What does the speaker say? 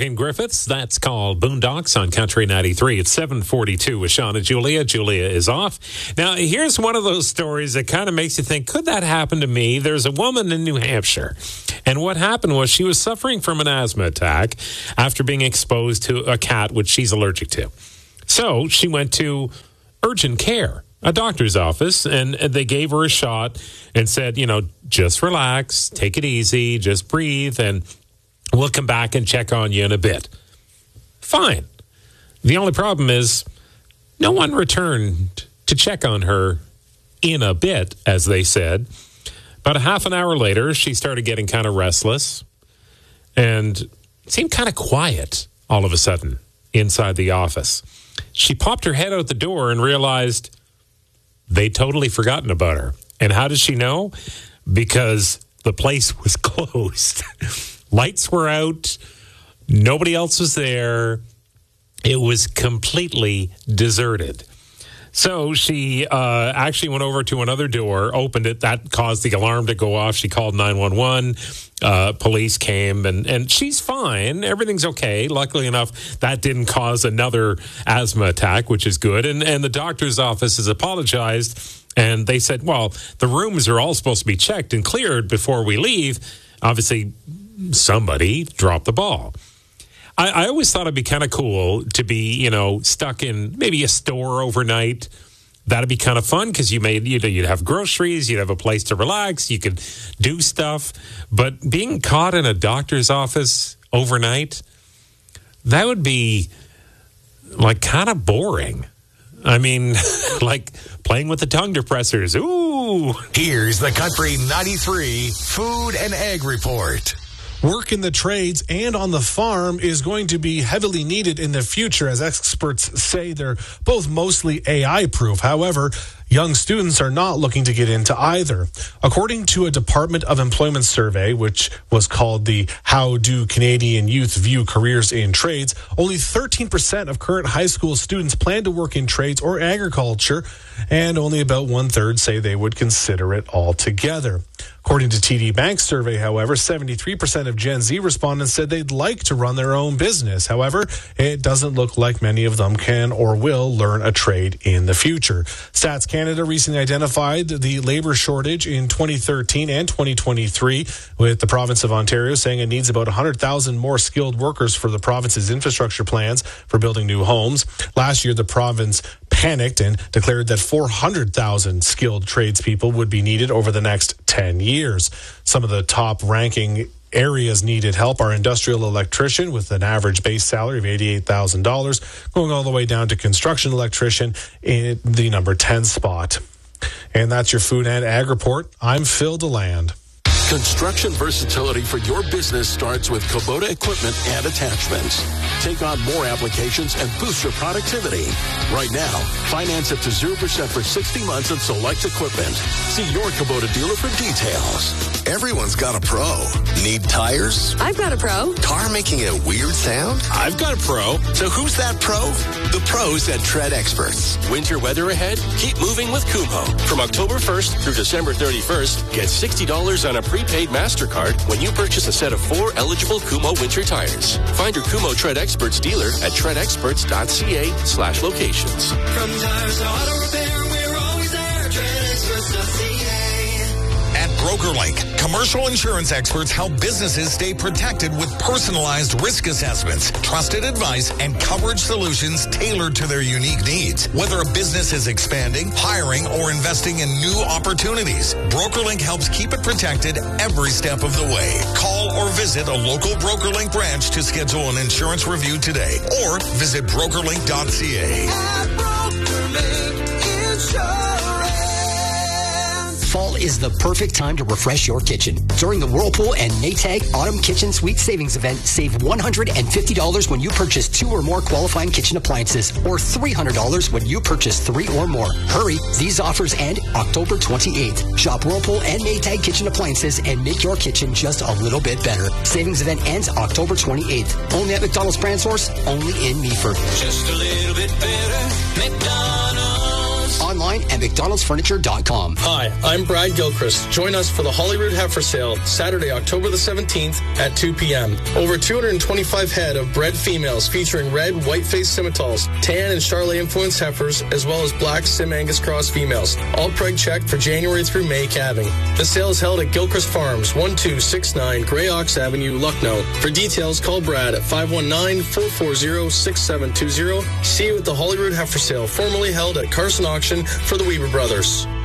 Morgan Griffiths. That's called Boondocks on Country 93. It's 7:42 with Sean and Julia. Julia is off. Now, here's one of those stories that kind of makes you think, could that happen to me? There's a woman in New Hampshire, and what happened was she was suffering from an asthma attack after being exposed to a cat which she's allergic to. So she went to urgent care, a doctor's office, and they gave her a shot and said, just relax, take it easy, just breathe, and we'll come back and check on you in a bit. Fine. The only problem is no one returned to check on her in a bit, as they said. About a half an hour later, she started getting kind of restless and seemed kind of quiet all of a sudden inside the office. She popped her head out the door and realized they'd totally forgotten about her. And how did she know? Because the place was closed. Lights were out. Nobody else was there. It was completely deserted. So she actually went over to another door, opened it. That caused the alarm to go off. She called 911. Police came, and she's fine. Everything's okay. Luckily enough, that didn't cause another asthma attack, which is good. And the doctor's office has apologized, and they said, well, the rooms are all supposed to be checked and cleared before we leave. Obviously, somebody dropped the ball. I always thought it'd be kind of cool to be, stuck in maybe a store overnight. That'd be kind of fun because you'd have groceries, you'd have a place to relax, you could do stuff. But being caught in a doctor's office overnight, that would be like kind of boring. I mean, like playing with the tongue depressors. Ooh. Here's the Country 93 Food and Ag Report. Work in the trades and on the farm is going to be heavily needed in the future, as experts say they're both mostly AI-proof. However, young students are not looking to get into either. According to a Department of Employment survey, which was called the How Do Canadian Youth View Careers in Trades, only 13% of current high school students plan to work in trades or agriculture, and only about one-third say they would consider it altogether. According to TD Bank's survey, however, 73% of Gen Z respondents said they'd like to run their own business. However, it doesn't look like many of them can or will learn a trade in the future. Stats Canada recently identified the labor shortage in 2013 and 2023, with the province of Ontario saying it needs about 100,000 more skilled workers for the province's infrastructure plans for building new homes. Last year, the province panicked and declared that 400,000 skilled tradespeople would be needed over the next 10 years. Some of the top ranking areas needed help are industrial electrician with an average base salary of $88,000, going all the way down to construction electrician in the number 10 spot. And that's your Food and Ag Report. I'm Phil DeLand. Construction versatility for your business starts with Kubota equipment and attachments. Take on more applications and boost your productivity. Right now, finance up to 0% for 60 months on select equipment. See your Kubota dealer for details. Everyone's got a pro. Need tires? I've got a pro. Car making a weird sound? I've got a pro. So who's that pro? The pros at Tread Experts. Winter weather ahead? Keep moving with Kumho. From October 1st through December 31st, get $60 on a prepaid MasterCard when you purchase a set of 4 eligible Kumho winter tires. Find your Kumho Tread Experts dealer at treadexperts.ca/locations. From tires to auto repair, we're always there. TreadExperts.ca. At BrokerLink, commercial insurance experts help businesses stay protected with personalized risk assessments, trusted advice, and coverage solutions tailored to their unique needs. Whether a business is expanding, hiring, or investing in new opportunities, BrokerLink helps keep it protected every step of the way. Call or visit a local BrokerLink branch to schedule an insurance review today, or visit brokerlink.ca. At BrokerLink Insurance. Fall is the perfect time to refresh your kitchen. During the Whirlpool and Maytag Autumn Kitchen Suite Savings Event, save $150 when you purchase 2 or more qualifying kitchen appliances, or $300 when you purchase 3 or more. Hurry, these offers end October 28th. Shop Whirlpool and Maytag Kitchen Appliances and make your kitchen just a little bit better. Savings event ends October 28th. Only at McDonald's Brand Source, only in Meaford. Just a little bit better. McDonald's. online at mcdonaldsfurniture.com. Hi, I'm Brad Gilchrist. Join us for the Holyrood Heifer Sale, Saturday, October the 17th at 2 p.m. Over 225 head of bred females featuring red, white-faced Simmentals, tan and Charolais-influenced heifers, as well as black Sim Angus Cross females. All preg checked for January through May calving. The sale is held at Gilchrist Farms, 1269 Grey Ox Avenue, Lucknow. For details, call Brad at 519-440-6720. See you at the Holyrood Heifer Sale, formerly held at Carson Auction for the Weber Brothers.